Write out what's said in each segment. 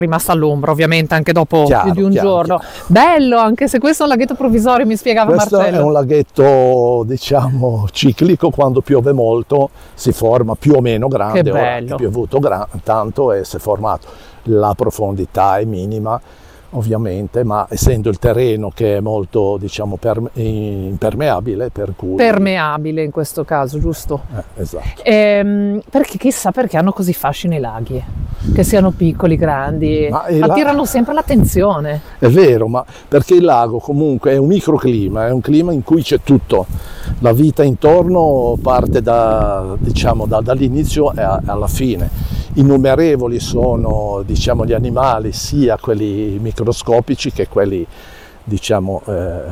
rimasta all'ombra ovviamente anche dopo più di un giorno. Chiaro. Bello, anche se questo è un laghetto provvisorio, mi spiegava Questo Marcello. è un laghetto, diciamo, ciclico. Quando piove molto si forma più o meno grande. Che Ora bello. è piovuto tanto e si è formato. La profondità è minima, ovviamente, ma essendo il terreno che è molto, diciamo, impermeabile, per cui... Permeabile in questo caso, giusto? Esatto. Perché chissà perché hanno così fascino i laghi, che siano piccoli, grandi, attirano sempre l'attenzione. È vero, ma perché il lago comunque è un microclima, è un clima in cui c'è tutto. La vita intorno parte dall'inizio alla fine. Innumerevoli sono, diciamo, gli animali, sia quelli microscopici che quelli, diciamo,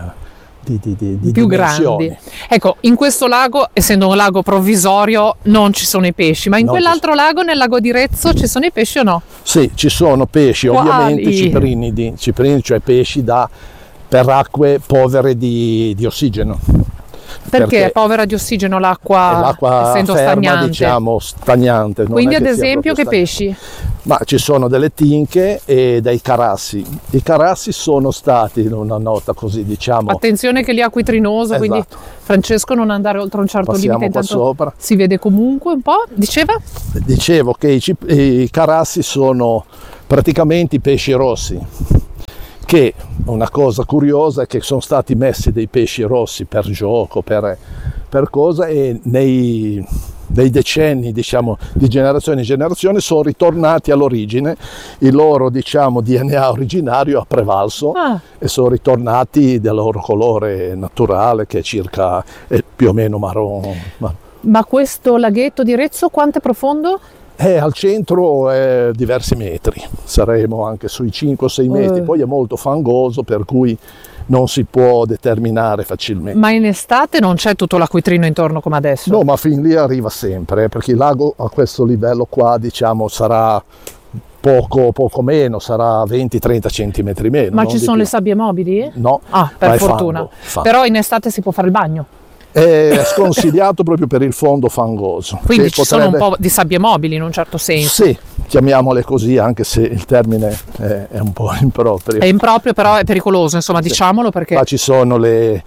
di più dimensioni. grandi. Ecco, in questo lago, essendo un lago provvisorio, non ci sono i pesci, ma in quell'altro lago, nel lago di Rezzo, ci sono i pesci o no? Sì, ci sono pesci, ovviamente ciprinidi, cioè pesci per acque povere di ossigeno. Perché è povera di ossigeno l'acqua, essendo ferma, stagnante? Diciamo stagnante. Quindi ad esempio che pesci? Ma ci sono delle tinche e dei carassi. I carassi sono stati, una nota così, diciamo... Attenzione che lì è acquitrinoso, esatto. Quindi Francesco non andare oltre un certo limite, intanto sopra. Si vede comunque un po', diceva? Dicevo che i carassi sono praticamente i pesci rossi, che una cosa curiosa è che sono stati messi dei pesci rossi per gioco, per cosa, e nei decenni, diciamo, di generazione in generazione sono ritornati all'origine. Il loro, diciamo, DNA originario ha prevalso e sono ritornati del loro colore naturale, che è più o meno marrone. Ma questo laghetto di Rezzo quanto è profondo? Al centro è diversi metri, saremo anche sui 5-6 metri, poi è molto fangoso, per cui non si può determinare facilmente. Ma in estate non c'è tutto l'acquitrino intorno come adesso? No, ma fin lì arriva sempre, perché il lago a questo livello qua, diciamo, sarà poco meno, sarà 20-30 centimetri meno. Ma ci sono le sabbie mobili? No, per fortuna. Fango. Però in estate si può fare il bagno? È sconsigliato proprio per il fondo fangoso. Quindi ci sono un po' di sabbie mobili in un certo senso? Sì, chiamiamole così, anche se il termine è un po' improprio. È improprio, però è pericoloso, insomma, sì. Diciamolo, perché... Qua ci sono le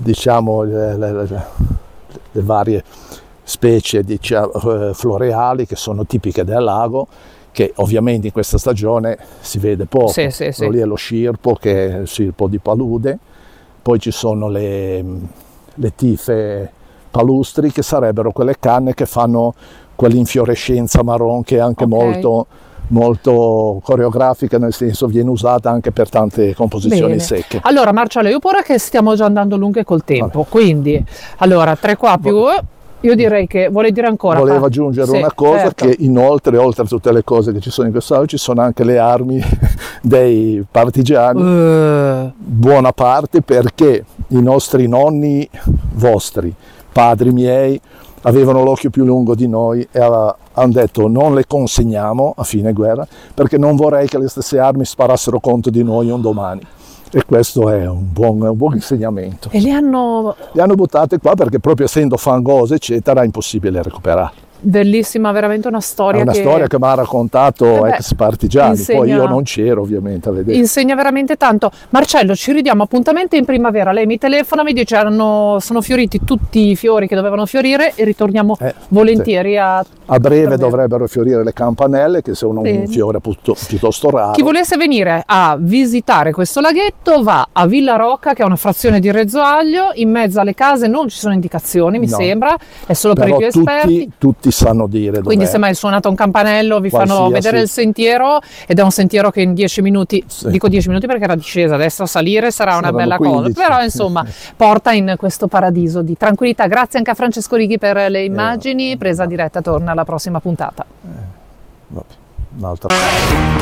varie specie, diciamo, floreali, che sono tipiche del lago, che ovviamente in questa stagione si vede poco. Sì. Lì è lo scirpo, che è il scirpo di palude. Poi ci sono le tife palustri, che sarebbero quelle canne che fanno quell'infiorescenza marron, che è anche molto coreografica, nel senso viene usata anche per tante composizioni secche. Allora Marcello, io ora che stiamo già andando lunghe col tempo, quindi allora 3 qua più... Io direi che vuole dire ancora. Volevo aggiungere una cosa, certo. Che oltre a tutte le cose che ci sono in questo lago, ci sono anche le armi dei partigiani, buona parte, perché i nostri nonni, vostri, padri miei, avevano l'occhio più lungo di noi e hanno detto: non le consegniamo a fine guerra, perché non vorrei che le stesse armi sparassero contro di noi un domani. E questo è un buon insegnamento. E le hanno buttate qua perché, proprio essendo fangose eccetera, è impossibile recuperare. Bellissima, veramente una storia. È una storia che mi ha raccontato ex partigiani, poi io non c'ero ovviamente a vedere. Insegna veramente tanto. Marcello, ci ridiamo appuntamento in primavera. Lei mi telefona, mi dice sono fioriti tutti i fiori che dovevano fiorire e ritorniamo volentieri a breve dovrebbero fiorire le campanelle, che sono un fiore piuttosto raro. Chi volesse venire a visitare questo laghetto va a Villa Rocca, che è una frazione di Rezzo Aglio. In mezzo alle case non ci sono indicazioni, mi sembra, è solo per i più esperti. Tutti sanno dire dov'è. Quindi se mai suonato un campanello vi fanno vedere il sentiero, ed è un sentiero che in 10 minuti, dico 10 minuti perché era discesa, adesso a salire sarà una bella 15. Cosa, però insomma porta in questo paradiso di tranquillità. Grazie anche a Francesco Righi per le immagini, presa diretta, torna alla prossima puntata. Un'altra